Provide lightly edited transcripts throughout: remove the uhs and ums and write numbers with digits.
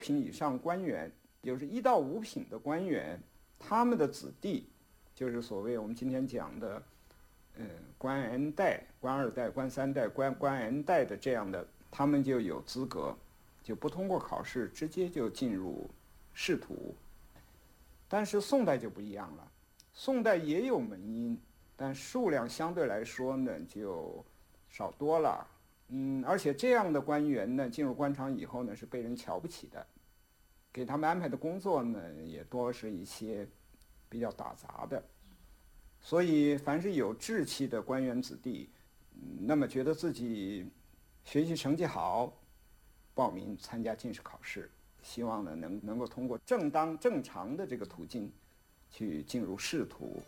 品以上官员，就是1到5品的官员，他们的子弟，就是所谓我们今天讲的，官 N 代、官2代、官3代、官 N 代的这样的，他们就有资格，就不通过考试，直接就进入仕途。但是宋代就不一样了，宋代也有门荫，但数量相对来说呢就少多了。而且这样的官员呢，进入官场以后呢，是被人瞧不起的，给他们安排的工作呢，也多是一些比较打杂的。所以，凡是有志气的官员子弟，那么觉得自己学习成绩好，报名参加进士考试，希望呢能够通过正当正常的这个途径，去进入仕途。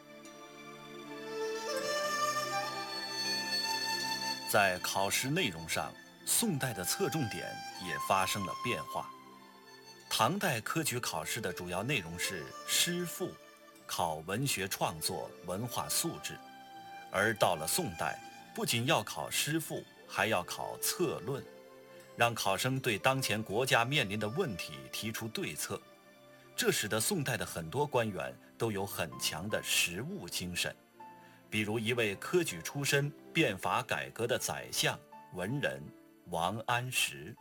在考试内容上，宋代的侧重点也发生了变化。唐代科举考试的主要内容是诗赋，考文学创作、文化素质；而到了宋代，不仅要考诗赋，还要考策论，让考生对当前国家面临的问题提出对策。这使得宋代的很多官员都有很强的实务精神。比如一位科举出身、变法改革的宰相文人王安石。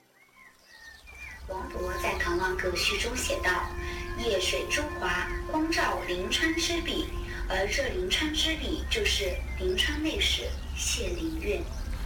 王勃在《唐王阁序》中写道：“夜水珠华，光照临川之笔。”而这临川之笔就是临川内史谢灵运。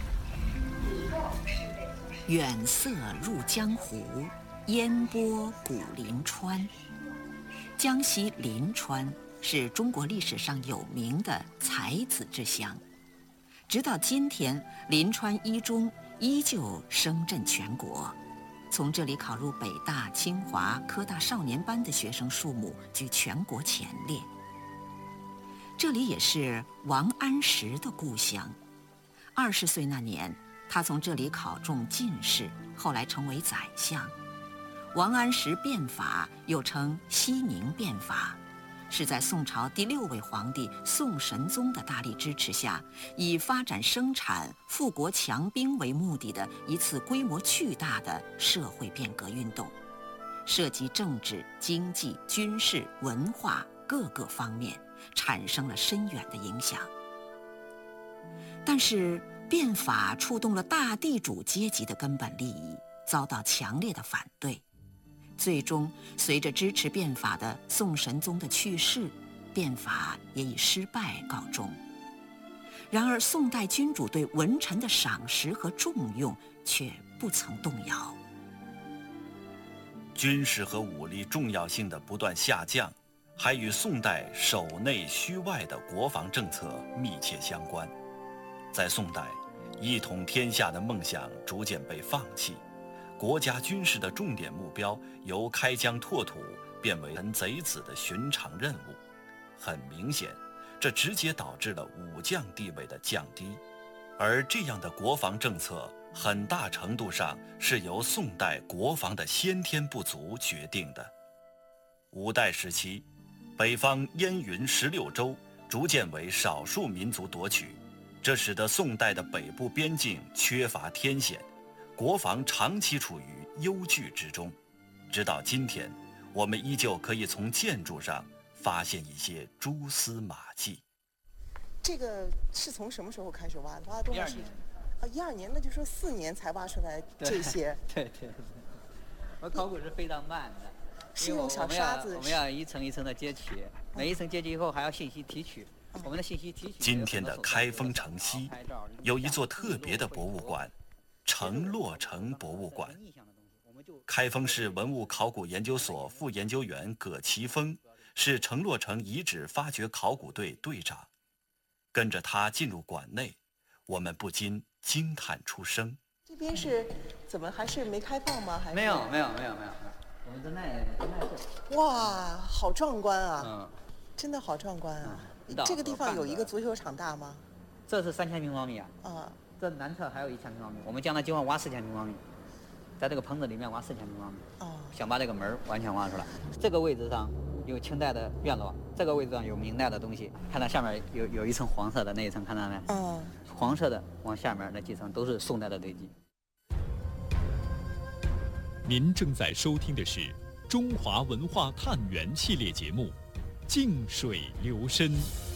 远色入江湖，烟波古临川。江西临川是中国历史上有名的才子之乡，直到今天，临川一中依旧声震全国。从这里考入北大、清华、科大少年班的学生数目居全国前列。这里也是王安石的故乡。20岁那年，他从这里考中进士，后来成为宰相。王安石变法又称熙宁变法，是在宋朝第6位皇帝宋神宗的大力支持下，以发展生产、富国强兵为目的的一次规模巨大的社会变革运动，涉及政治、经济、军事、文化各个方面，产生了深远的影响。但是变法触动了大地主阶级的根本利益，遭到强烈的反对。最终，随着支持变法的宋神宗的去世，变法也以失败告终。然而，宋代君主对文臣的赏识和重用却不曾动摇。 军事和武力重要性的不断下降，还与宋代守内虚外的国防政策密切相关。在宋代，一统天下的梦想逐渐被放弃。国家军事的重点目标由开疆拓土变为臣贼子的寻常任务，很明显，这直接导致了武将地位的降低。而这样的国防政策很大程度上是由宋代国防的先天不足决定的。五代时期，北方燕云16州逐渐为少数民族夺取，这使得宋代的北部边境缺乏天险，国防长期处于忧惧之中。直到今天，我们依旧可以从建筑上发现一些蛛丝马迹。 这个是从什么时候开始挖的？挖了多少时间？12年，那就说4年才挖出来这些。 对，我考古是非常慢的， 是用小沙子。 我们要一层一层的揭取，每一层揭取以后还要信息提取。我们的信息提取。 今天的开封城西有一座特别的博物馆——城洛城博物馆。开封市文物考古研究所副研究员葛其峰是城洛城遗址发掘考古队队长。跟着他进入馆内，我们不禁惊叹出声。 这边是怎么还是没开放吗？还是没有，我们在那哇，好壮观啊！真的好壮观啊！这个地方有一个足球场大吗？ 这是3000平方米啊。 这南侧还有1000平方米，我们将来计划挖4000平方米，在这个棚子里面挖4000平方米。想把这个门完全挖出来。这个位置上有清代的院落，这个位置上有明代的东西。看到下面有一层黄色的那一层，看到没？黄色的往下面那几层都是宋代的堆积。 您正在收听的是中华文化探源系列节目《静水流深》。